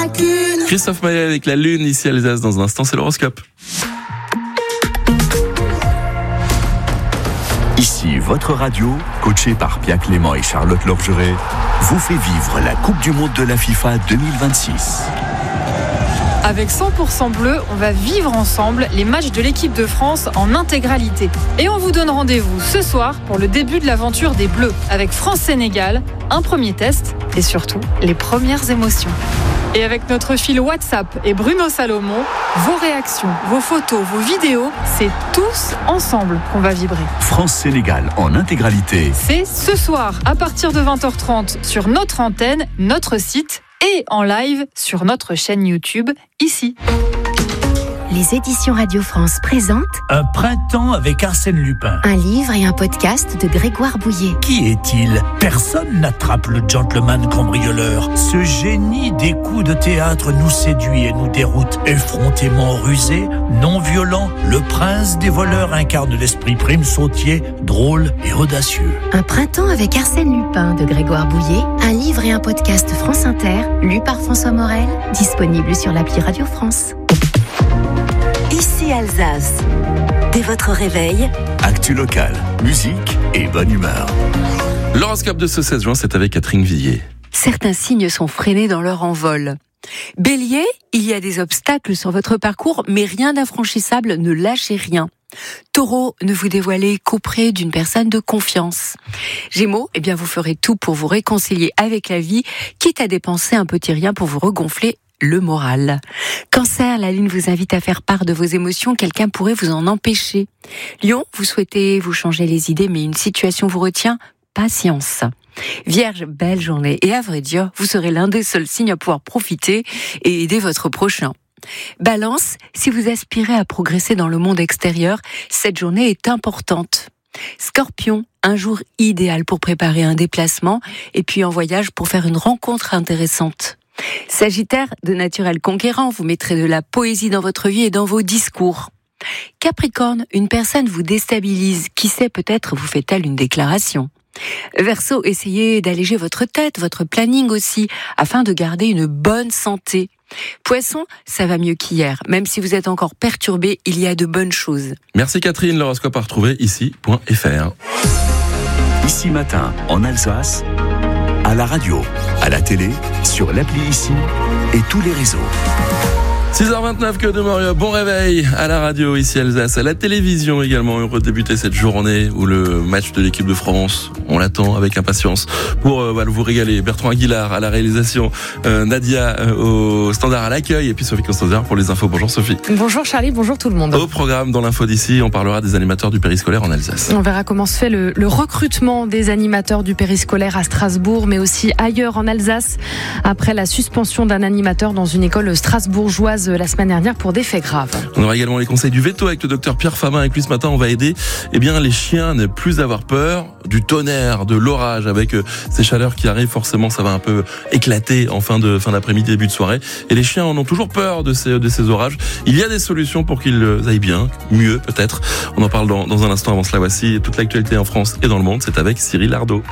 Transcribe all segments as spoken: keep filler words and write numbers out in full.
Christophe Maé avec la Lune, ici à Alsace. Dans un instant, c'est l'horoscope. Ici, votre radio, coachée par Pia Clément et Charlotte Lorgeret, vous fait vivre la Coupe du Monde de la FIFA deux mille vingt-six. Avec cent pour cent bleu, on va vivre ensemble les matchs de l'équipe de France en intégralité. Et on vous donne rendez-vous ce soir pour le début de l'aventure des Bleus, avec France-Sénégal, un premier test et surtout les premières émotions. Et avec notre fil WhatsApp et Bruno Salomon, vos réactions, vos photos, vos vidéos, c'est tous ensemble qu'on va vibrer. France-Sénégal en intégralité. C'est ce soir à partir de vingt heures trente sur notre antenne, notre site et en live sur notre chaîne YouTube, ici. Les éditions Radio France présentent Un printemps avec Arsène Lupin. un livre et un podcast de Grégoire Bouillet. Qui est-il ? Personne n'attrape le gentleman cambrioleur. Ce génie des coups de théâtre nous séduit et nous déroute. Effrontément rusé, non violent, le prince des voleurs incarne l'esprit prime sautier, drôle et audacieux. Un printemps avec Arsène Lupin de Grégoire Bouillet, un livre et un podcast France Inter, lu par François Morel, disponible sur l'appli Radio France. Ici Alsace. Dès votre réveil, Actu locale, musique et bonne humeur. L'horoscope de ce seize juin, c'est avec Catherine Villiers. Certains signes sont freinés dans leur envol. Bélier, il y a des obstacles sur votre parcours, mais rien d'infranchissable, ne lâchez rien. Taureau, ne vous dévoilez qu'auprès d'une personne de confiance. Gémeaux, eh bien vous ferez tout pour vous réconcilier avec la vie, quitte à dépenser un petit rien pour vous regonfler le moral. Cancer, la lune vous invite à faire part de vos émotions, quelqu'un pourrait vous en empêcher. Lion, vous souhaitez vous changer les idées, mais une situation vous retient, patience. Vierge, belle journée, et à vrai dire, vous serez l'un des seuls signes à pouvoir profiter et aider votre prochain. Balance, si vous aspirez à progresser dans le monde extérieur, cette journée est importante. Scorpion, un jour idéal pour préparer un déplacement et puis en voyage pour faire une rencontre intéressante. Sagittaire, de naturel conquérant, vous mettrez de la poésie dans votre vie et dans vos discours. Capricorne, une personne vous déstabilise, qui sait, peut-être vous fait-elle une déclaration. Verseau, essayez d'alléger votre tête, votre planning aussi, afin de garder une bonne santé. Poisson, ça va mieux qu'hier, même si vous êtes encore perturbé, il y a de bonnes choses. Merci Catherine, l'horoscope à retrouver ici point f r. Ici matin, en Alsace, à la radio, à la télé, sur l'appli Ici et tous les réseaux. six heures vingt-neuf, que de Moria. Bon réveil à la radio ici à Alsace, à la télévision également. Heureux de débuter cette journée où le match de l'équipe de France, on l'attend avec impatience pour euh, vous régaler. Bertrand Aguilar à la réalisation, euh, Nadia euh, au standard à l'accueil et puis Sophie Constantin pour les infos. Bonjour Sophie. Bonjour Charlie, bonjour tout le monde. Au programme dans l'info d'ici, on parlera des animateurs du périscolaire en Alsace. On verra comment se fait le, le recrutement des animateurs du périscolaire à Strasbourg, mais aussi ailleurs en Alsace, après la suspension d'un animateur dans une école strasbourgeoise la semaine dernière pour des faits graves. On aura également les conseils du veto avec le docteur Pierre Famin. Avec lui ce matin, on va aider eh bien, les chiens à ne plus avoir peur du tonnerre, de l'orage. Avec euh, ces chaleurs qui arrivent, forcément, ça va un peu éclater en fin de fin d'après-midi, début de soirée. Et les chiens en ont toujours peur de ces, de ces orages. Il y a des solutions pour qu'ils aillent bien, mieux peut-être. On en parle dans, dans un instant. Avant cela, voici toute l'actualité en France et dans le monde. C'est avec Cyril Ardo.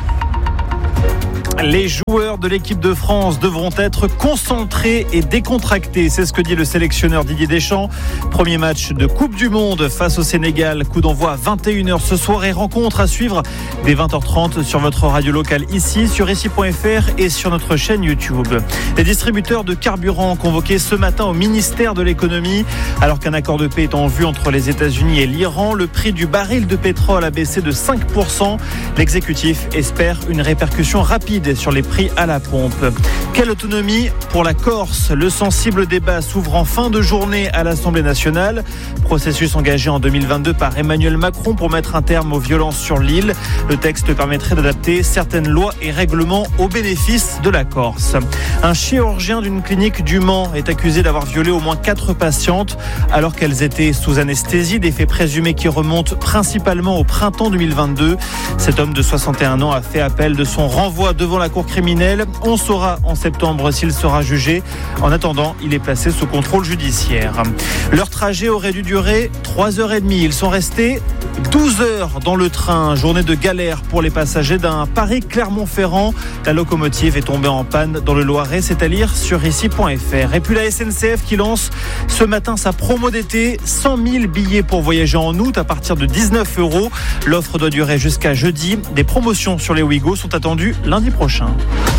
Les joueurs de l'équipe de France devront être concentrés et décontractés. C'est ce que dit le sélectionneur Didier Deschamps. Premier match de Coupe du Monde face au Sénégal. Coup d'envoi à vingt et une heures ce soir et rencontre à suivre dès vingt heures trente sur votre radio locale ici, sur ici point f r et sur notre chaîne YouTube. Les distributeurs de carburant convoqués ce matin au ministère de l'économie. Alors qu'un accord de paix est en vue entre les États-Unis et l'Iran, le prix du baril de pétrole a baissé de cinq pour cent. L'exécutif espère une répercussion rapide sur les prix à la pompe. Quelle autonomie pour la Corse ? Le sensible débat s'ouvre en fin de journée à l'Assemblée nationale. Processus engagé en deux mille vingt-deux par Emmanuel Macron pour mettre un terme aux violences sur l'île. Le texte permettrait d'adapter certaines lois et règlements au bénéfice de la Corse. Un chirurgien d'une clinique du Mans est accusé d'avoir violé au moins quatre patientes alors qu'elles étaient sous anesthésie, des faits présumés qui remontent principalement au printemps deux mille vingt-deux. Cet homme de soixante et un ans a fait appel de son renvoi devant devant la cour criminelle. On saura en septembre s'il sera jugé. En attendant, il est placé sous contrôle judiciaire. Leur trajet aurait dû durer trois heures trente. Ils sont restés douze heures dans le train. Journée de galère pour les passagers d'un Paris-Clermont-Ferrand. La locomotive est tombée en panne dans le Loiret. C'est à lire sur ici point f r. Et puis la S N C F qui lance ce matin sa promo d'été. cent mille billets pour voyager en août à partir de dix-neuf euros. L'offre doit durer jusqu'à jeudi. Des promotions sur les Ouigo sont attendues lundi prochain.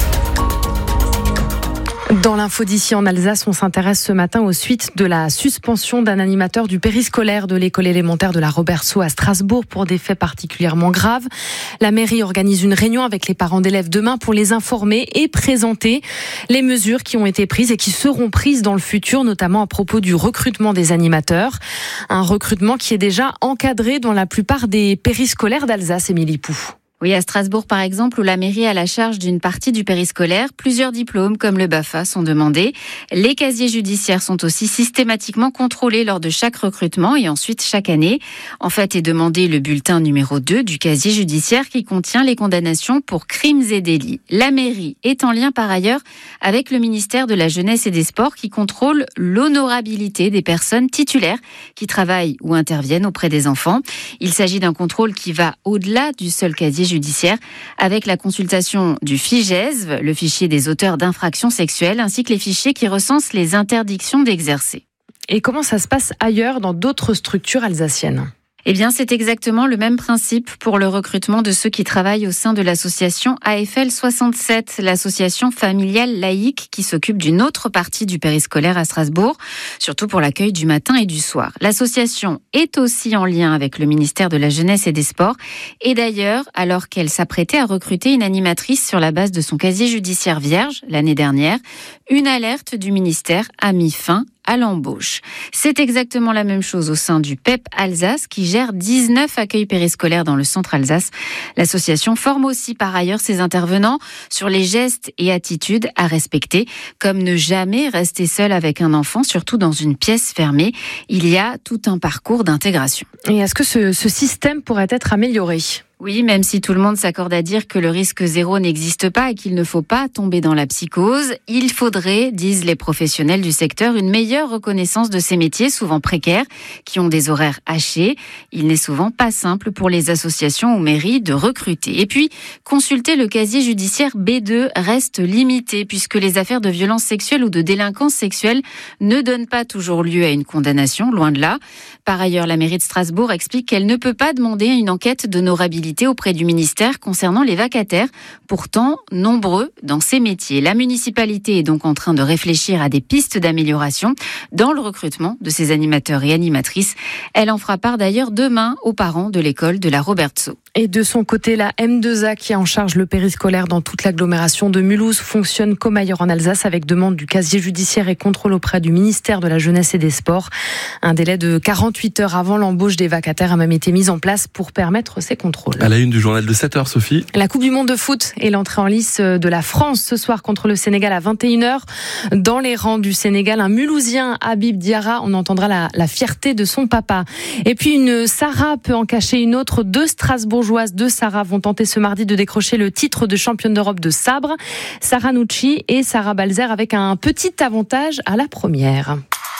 Dans l'info d'ici en Alsace, on s'intéresse ce matin aux suites de la suspension d'un animateur du périscolaire de l'école élémentaire de la Robertsau à Strasbourg pour des faits particulièrement graves. La mairie organise une réunion avec les parents d'élèves demain pour les informer et présenter les mesures qui ont été prises et qui seront prises dans le futur, notamment à propos du recrutement des animateurs. Un recrutement qui est déjà encadré dans la plupart des périscolaires d'Alsace, Émilie Pou. Oui, à Strasbourg, par exemple, où la mairie a la charge d'une partie du périscolaire, plusieurs diplômes, comme le BAFA, sont demandés. Les casiers judiciaires sont aussi systématiquement contrôlés lors de chaque recrutement et ensuite chaque année. En fait, est demandé le bulletin numéro deux du casier judiciaire qui contient les condamnations pour crimes et délits. La mairie est en lien par ailleurs avec le ministère de la Jeunesse et des Sports qui contrôle l'honorabilité des personnes titulaires qui travaillent ou interviennent auprès des enfants. Il s'agit d'un contrôle qui va au-delà du seul casier judiciaire avec la consultation du FIGESV, le fichier des auteurs d'infractions sexuelles, ainsi que les fichiers qui recensent les interdictions d'exercer. Et comment ça se passe ailleurs dans d'autres structures alsaciennes ? Eh bien, c'est exactement le même principe pour le recrutement de ceux qui travaillent au sein de l'association A F L soixante-sept, l'association familiale laïque qui s'occupe d'une autre partie du périscolaire à Strasbourg, surtout pour l'accueil du matin et du soir. L'association est aussi en lien avec le ministère de la Jeunesse et des Sports. Et d'ailleurs, alors qu'elle s'apprêtait à recruter une animatrice sur la base de son casier judiciaire vierge l'année dernière, une alerte du ministère a mis fin à l'embauche. C'est exactement la même chose au sein du P E P Alsace qui gère dix-neuf accueils périscolaires dans le centre Alsace. L'association forme aussi par ailleurs ses intervenants sur les gestes et attitudes à respecter, comme ne jamais rester seul avec un enfant, surtout dans une pièce fermée. Il y a tout un parcours d'intégration. Et est-ce que ce, ce système pourrait être amélioré ? Oui, même si tout le monde s'accorde à dire que le risque zéro n'existe pas et qu'il ne faut pas tomber dans la psychose, il faudrait, disent les professionnels du secteur, une meilleure reconnaissance de ces métiers souvent précaires, qui ont des horaires hachés. Il n'est souvent pas simple pour les associations ou mairies de recruter. Et puis, consulter le casier judiciaire B deux reste limité, puisque les affaires de violences sexuelles ou de délinquance sexuelle ne donnent pas toujours lieu à une condamnation, loin de là. Par ailleurs, la mairie de Strasbourg explique qu'elle ne peut pas demander une enquête d'honorabilité auprès du ministère concernant les vacataires, pourtant nombreux dans ces métiers. La municipalité est donc en train de réfléchir à des pistes d'amélioration dans le recrutement de ces animateurs et animatrices. Elle en fera part d'ailleurs demain aux parents de l'école de la Robertsau. Et de son côté, la M deux A qui est en charge le périscolaire dans toute l'agglomération de Mulhouse fonctionne comme ailleurs en Alsace avec demande du casier judiciaire et contrôle auprès du ministère de la Jeunesse et des Sports. Un délai de quarante-huit heures avant l'embauche des vacataires a même été mis en place pour permettre ces contrôles. À la une du journal de sept heures, Sophie. La Coupe du Monde de foot et l'entrée en lice de la France ce soir contre le Sénégal à vingt et une heures. Dans les rangs du Sénégal, un Mulhousien, Habib Diarra, on entendra la, la fierté de son papa. Et puis une Sarah peut en cacher une autre. Deux Strasbourgeoises, deux Sarah vont tenter ce mardi de décrocher le titre de championne d'Europe de sabre. Sarah Nucci et Sarah Balzer avec un petit avantage à la première.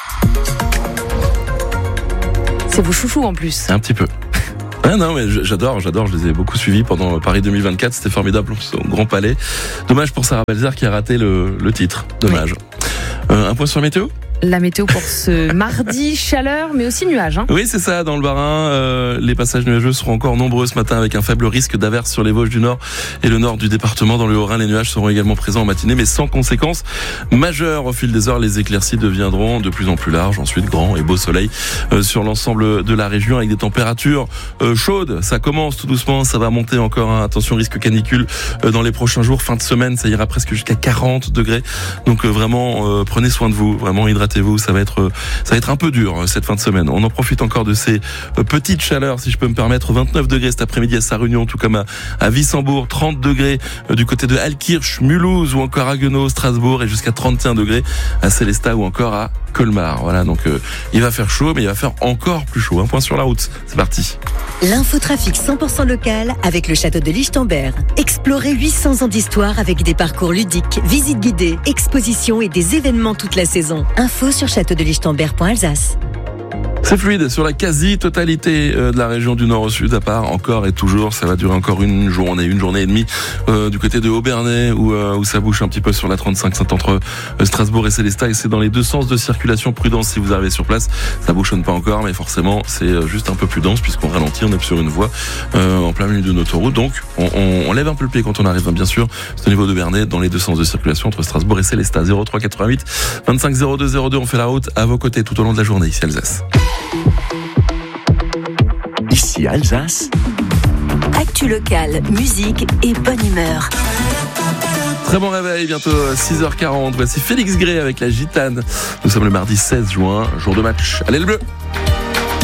C'est vos chouchous en plus. Un petit peu. Ah non, mais j'adore, j'adore, je les ai beaucoup suivis pendant Paris deux mille vingt-quatre, c'était formidable au Grand Palais. Dommage pour Sarah Balzer qui a raté le, le titre, dommage. Oui. Euh, un point sur la météo ? La météo pour ce mardi, chaleur mais aussi nuages. Hein. Oui, c'est ça, dans le Bas-Rhin, euh, les passages nuageux seront encore nombreux ce matin avec un faible risque d'averse sur les Vosges du Nord et le nord du département. Dans le Haut-Rhin, les nuages seront également présents en matinée mais sans conséquences majeures. Au fil des heures, les éclaircies deviendront de plus en plus larges. Ensuite, grand et beau soleil euh, sur l'ensemble de la région avec des températures euh, chaudes. Ça commence tout doucement, ça va monter encore. Hein. Attention, risque canicule euh, dans les prochains jours. Fin de semaine, ça ira presque jusqu'à quarante degrés. Donc euh, vraiment, euh, prenez soin de vous, vraiment hydratez-vous. Ça va être, ça va être un peu dur cette fin de semaine. On en profite encore de ces petites chaleurs, si je peux me permettre. vingt-neuf degrés cet après-midi à Sarre-Union, tout comme à, à Wissembourg. trente degrés du côté de Altkirch, Mulhouse ou encore à Haguenau, Strasbourg, et jusqu'à trente et un degrés à Célestat ou encore à Colmar. Voilà, donc euh, il va faire chaud, mais il va faire encore plus chaud. Un point sur la route. C'est parti. L'infotrafic cent pour cent local avec le château de Lichtenberg. Explorez huit cents ans d'histoire avec des parcours ludiques, visites guidées, expositions et des événements toute la saison. Info sur château de lichtenberg point alsace. C'est fluide sur la quasi-totalité de la région du nord au sud, à part encore et toujours, ça va durer encore une journée, une journée et demie euh, du côté de Aubernais où, euh, où ça bouge un petit peu sur la trente-cinq, c'est entre euh, Strasbourg et Célestat et c'est dans les deux sens de circulation. Prudence si vous arrivez sur place, ça bouchonne pas encore, mais forcément c'est juste un peu plus dense puisqu'on ralentit, on est sur une voie euh, en plein milieu d'une autoroute, donc on, on, on lève un peu le pied quand on arrive, bien sûr, c'est au niveau d'Aubernais dans les deux sens de circulation entre Strasbourg et Célestat. Zéro trois quatre-vingt-huit vingt-cinq zéro deux zéro deux, on fait la route à vos côtés tout au long de la journée ici Alsace. Ici Alsace. Actu locale, musique et bonne humeur. Très bon réveil, bientôt six heures quarante. Voici Félix Gray avec la Gitane. Nous sommes le mardi seize juin, jour de match. Allez le bleu!